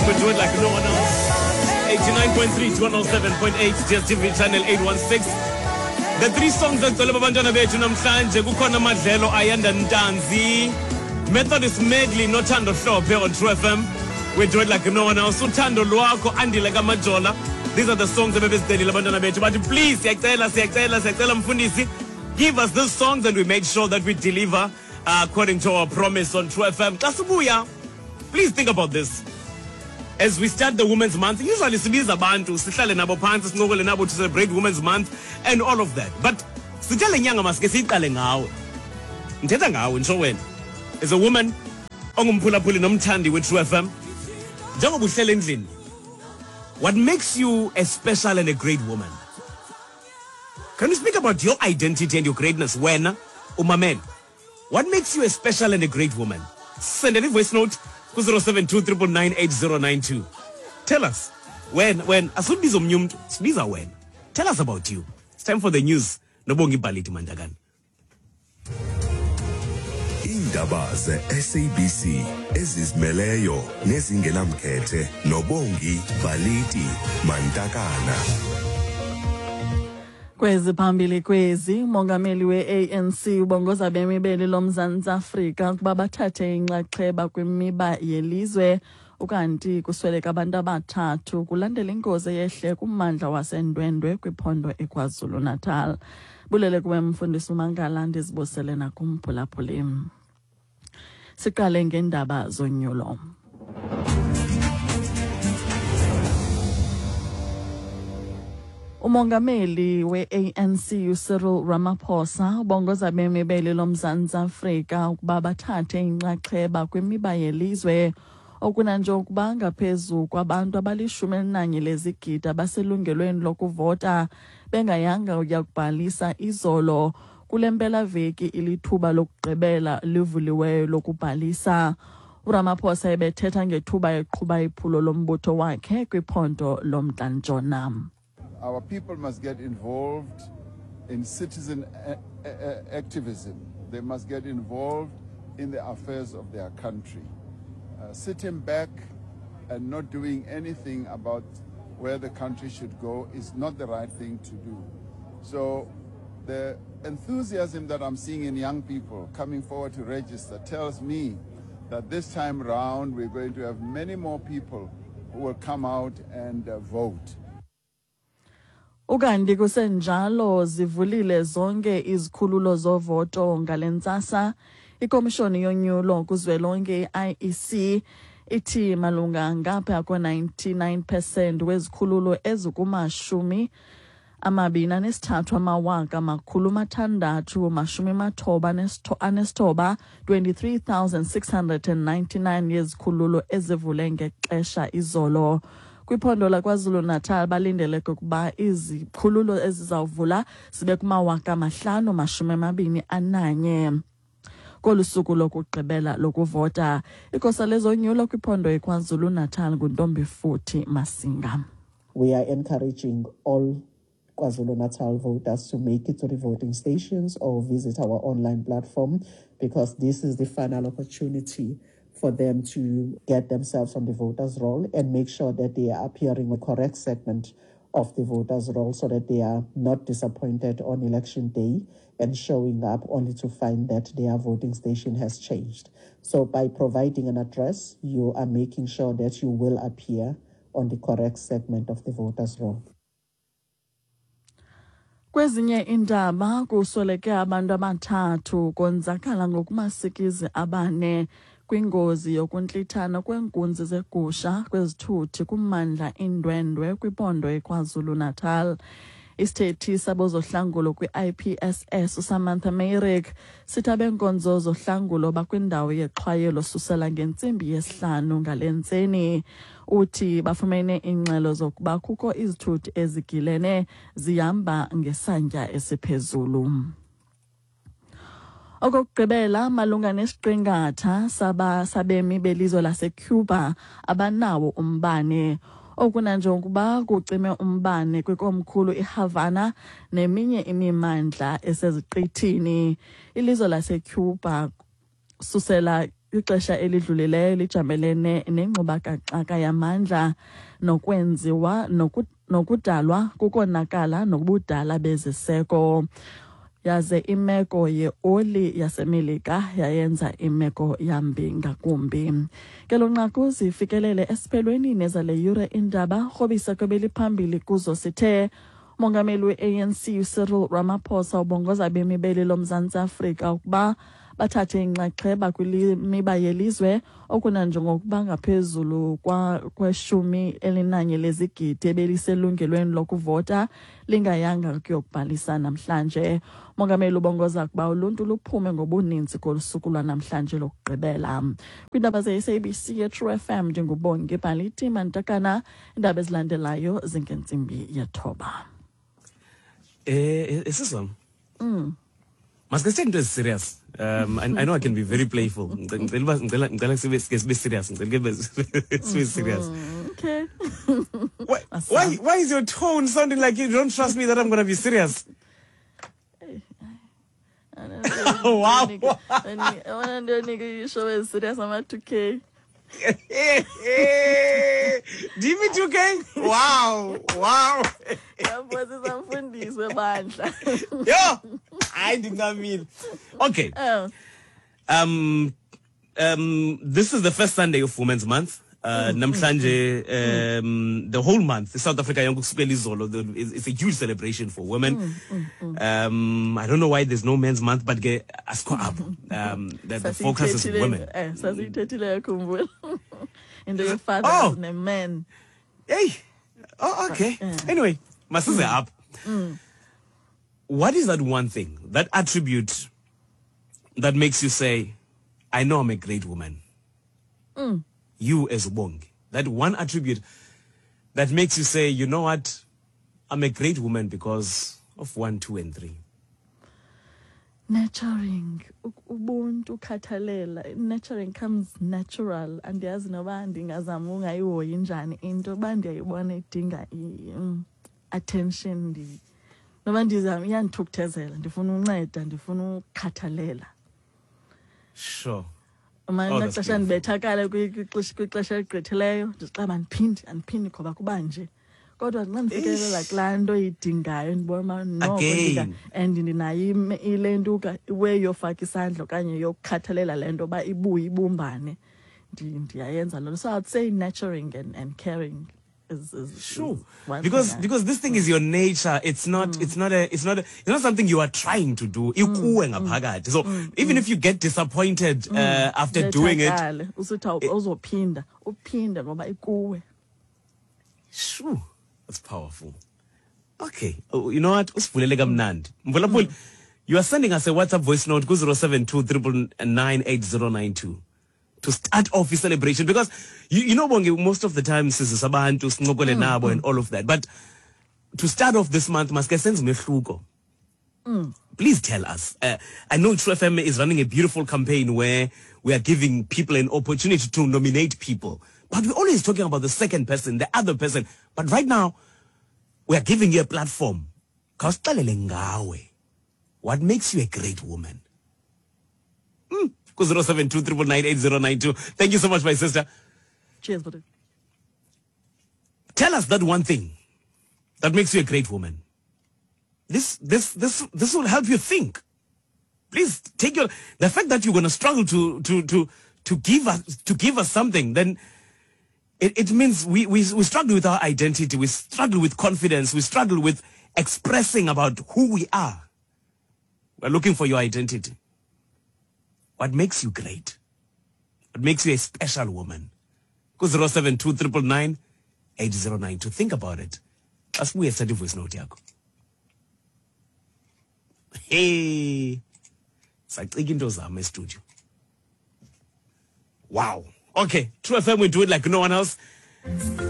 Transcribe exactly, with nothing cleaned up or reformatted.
We do it like no one else. eighty-nine point three, one oh seven point eight, D S T V channel eight one six. The three songs that Tole Babantwana Bethu namhlanje kukhona Madlelo Ayanda Ntanzi, Methodist Medley noThando Hlophe on True F M. We do it like no one else. Uthando Lwakho Andile Kamajola. These are the songs that bebezidelile abantwana bethu. But please, siyacela siyacela siyacela mfundisi, give us these songs and we make sure that we deliver uh, according to our promise on True F M. Kasubuya, please think about this. As we start the Women's Month, usually sibiza abantu, sihlale nabo phansi, sincokole nabo to celebrate Women's Month and all of that. But sitshele nyanga masike siqale ngawe. Ngithetha ngawe ngisho wena. As a woman ongumphulaphuli nomthandi we True F M, njengoba uhlele endlini, what makes you a special and a great woman? Can you speak about your identity and your greatness when umamel? What makes you a special and a great woman? Send a voice note to zero seven two nine nine eight zero nine two. Tell us when when asubizo mnyumtu sibiza when. Tell us about you. It's time for the news. Nobongi Baliti Mandagan. Indaba ze S A B C ezizimeleyo nezingenamkhethe nobongi Baliti Mantakana. Kwezi phambili kwezi mongameli we-A N C ubongoza bemibeli loMzantsi Afrika kuba bathathe inxaxheba kwimiba yelizwe ukanti kusweleka abantu abathathu kulandela ingozi yehle kummandla waseNdwendwe kwiphondo eKwaZulu Natal. Bulele kuwe mfundisi uMangala ndizibusele nakumphulaphuli. Siqale ngendaba zonyulo. Umongameli we-A N C uCyril Ramaphosa ubongoza bemibeli loMzantsi Afrika ukuba bathathe inxaxheba kwimiba yelizwe okunanje ukuba ngaphezu kwabantu abalishumi elinanye lezigidi abaselungelweni lokuvota bengayanga ukubhalisa izolo kule mpelaveki ilithuba lokugqibela livuliweyo lokubhalisa. uRamaphosa ebethetha ngethuba eqhuba iphulo lombutho wakhe kwiphondo loMntla-Ntshona. Our people must get involved in citizen a- a- activism. They must get involved in the affairs of their country. Uh, sitting back and not doing anything about where the country should go is not the right thing to do. So the enthusiasm that I'm seeing in young people coming forward to register tells me that this time around we're going to have many more people who will come out and uh, vote. Ukanti kusenjalo zivulile zonke izikhululo zovoto ngalentsasa ikomishoni yonyulo kuzwelonke I E C ithi malunga ngapha ko ninety-nine percent wezikhululo ezikumashumi amabini anesithathu amawaka makhulu mathandathu mashumi mathoba anesithoba twenty-three thousand six hundred ninety-nine yezikhululo ezivule ngexesha izolo. Kwiphondo laKwaZulu Natal balindele ukuba izikhululo ezizawuvula zibe kumawaka amahlanu mashumi amabini ananye. Kolusuku lokugqibela lokuvota ikosa lezonyulo kwiphondo eKwaZulu Natal nguNtombi Futhi Masinga. We are encouraging all KwaZulu Natal voters to make it to the voting stations or visit our online platform because this is the final opportunity for them to get themselves on the voters' roll and make sure that they are appearing a correct segment of the voters' roll so that they are not disappointed on election day and showing up only to find that their voting station has changed. So by providing an address, you are making sure that you will appear on the correct segment of the voters' roll. Kwezinye indaba kusweleke abantu abathathu konzakala ngokumasikizi abane kwingozi yokuntlithana kwenkunzi zegusha kwezithuthi kummandla iNdwendwe kwiphondo eKwaZulu Natal. Isithethi sabozohlangulo kwi-I P S S uSamantha Mayrick sithabe nkonzo zohlangulo bakwindawo yexhwayelo susela ngentsimbi yesihlanu ngalentseni. Uthi bafumene ingxelo zokuba kukho izithuthi ezigilene zihamba ngesantya esiphezulu. Okugqibela malunga nesiqingatha saba sabemi belizwe laseCuba abanawo umbane okunanje ukuba kucime umbane kwikomkhulu iHavana neminye imimandla eseziqithini. Ilizwe laseCuba susela ixesha elidlulileyo lijamelene nengxubakaxaka yamandla nokwenziwa nokudalwa kukonakala nobudala beziseko. Yaze imeko ye-oli yasemelika yayenza imeko yambi ngakumbi. Kelo nqaku zifikelele esiphelweni nezale yure indaba rhobisa kwebeli phambili kuzo sithe Mongameli we-A N C Cyril Ramaphosa ubongoza bemi beli loMzantsi Afrika ukuba bathathe inxaxheba kwimiba yelizwe okunanjongo ukuba ngaphezulu kweshumi elinanye lezigidi ebeliselungelweni lokuvota lingayanga kuyokubhalisa namhlanje. Mongameli ubongoza ukuba uluntu luphume ngobuninzi kolusuku lwanamhlanje lokugqibela. Kwindaba ze-S A B C ye-True F M ndingubongi Balithi Mantakana, indaba ezilandelayo zingentsimbi yethoba. Eh, is this one? Mm. Must I say into serious? Um, I, I know I can be very playful. serious. serious. Okay. Why, why, why is your tone sounding like you don't trust me that I'm going to be serious? Oh, wow. I want to do you show as serious. I'm at two K. Give me two K? Wow. Wow. Yo, I did not mean. Okay. Oh. Um, um, this is the first Sunday of Women's Month. Uh, Mm, Namhlanje, um, the whole month, the South Africa Young Zolo, it's a huge celebration for women. Mm, mm, mm. Um, I don't know why there's no Men's Month, but get ask up. Um, the, the focus is women. In the father Oh. and a man. Hey. Oh, okay. Yeah. Anyway, my sister up. Mm. What is that one thing, that attribute that makes you say, I know I'm a great woman? Mm. You as Ubongi. That one attribute that makes you say, you know what? I'm a great woman because of one, two, and three. Nurturing. Ubuntu khathalela. Nurturing comes natural. And yazi noba ndingazama ungayihoyi njani into ba ndiyayibona idinga attention ndi. Noba ndizama iyandithukuthezela, ndifuna unceda, ndifuna ukhathalela. Sure. Uma Oh, that's naxesha beautiful. ndibethakala kwixesha eligqithileyo ndixaba andiphindi andiphindi ngoba kuba nje. Kodwa xa ndifikelela kulaa nto idingayo ndibona noko Again. and ndinayo ile ntuka iway yofaka isandla okanye yokukhathalela le nto uba ibuye ibumbane ndiyayenza loo nto. So I'd say nurturing and, and caring is, is Sure. is one Because thing I- because this thing is your nature. It's not it's not a it's not a, it's not something you are trying to do. Ikuwe ngaphakathi. So even if you get disappointed uh, after doing it, Bethakale, usithi awu- uzophinda uphinde ngoba ikuwe. Shoo, that's powerful. Okay. Oh, you know what? Usivulele kamnandi. Mvulapuli, you are sending us a WhatsApp voice note zero seven two nine nine eight zero nine two to start off his celebration, because you, you know Bongi, most of the time sisabantu sincokole nabo and all of that, but to start off this month maske sense mehluko. Please tell us. Uh, I know True F M is running a beautiful campaign where we are giving people an opportunity to nominate people. But we're always talking about the second person, the other person. But right now, we are giving you a platform. Khawusixelele ngawe. What makes you a great woman? Mm. zero seven two nine nine eight zero nine two. Thank you so much, my sister. Cheers, buddy. Tell us that one thing that makes you a great woman. This, this, this, this will help you think. Please take your, the fact that you're going to struggle to, to, to, to give us, to give us something, then it, it means we, we, we struggle with our identity. We struggle with confidence. We struggle with expressing about who we are. We're looking for your identity. What makes you great? What makes you a special woman? Go zero seven two nine nine eight zero nine two. Think about it. Ask me a study voice note yako. Hey. Sacika into zami studio. Wow. Okay. True F M, we do it like no one else.